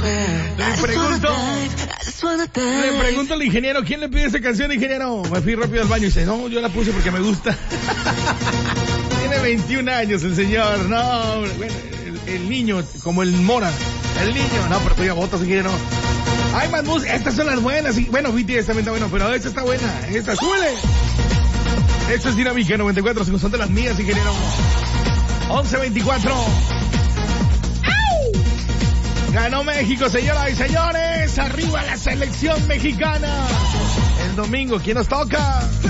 Le pregunto al ingeniero, ¿quién le pide esa canción, ingeniero? Me fui rápido al baño y dice, no, yo la puse porque me gusta. Tiene 21 años el señor, no, bueno, el niño, como el Mora, el niño, no, pero tú ya votas, ingeniero. Ay, más música, estas son las buenas, y bueno, BTS también está bueno, pero esta está buena, esta, súbele. Esto es Dinámica 94, son de las mías, ingeniero. 11:24. Ganó México, señoras y señores. Arriba la selección mexicana. El domingo, ¿quién nos toca?